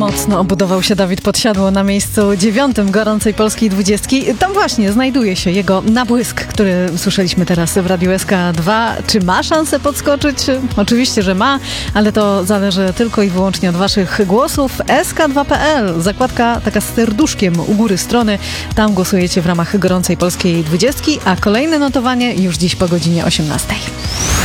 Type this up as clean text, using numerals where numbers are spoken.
Mocno obudował się Dawid Podsiadło na miejscu 9 gorącej polskiej 20. Tam właśnie znajduje się jego nabłysk, który słyszeliśmy teraz w Radiu SK2. Czy ma szansę podskoczyć? Oczywiście, że ma, ale to zależy tylko i wyłącznie od waszych głosów. SK2.pl, zakładka taka z serduszkiem u góry strony. Tam głosujecie w ramach gorącej polskiej 20, a kolejne notowanie już dziś po godzinie 18.